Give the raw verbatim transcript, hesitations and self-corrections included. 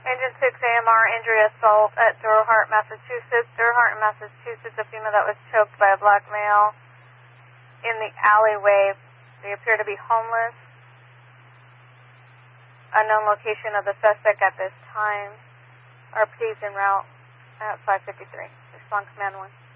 Engine six A M R, injury assault at Durhart, Massachusetts. Durhart, Massachusetts, a female that was choked by a black male in the alleyway. They appear to be homeless. Unknown location of the suspect at this time. R P is en route at five fifty-three. Respond command one.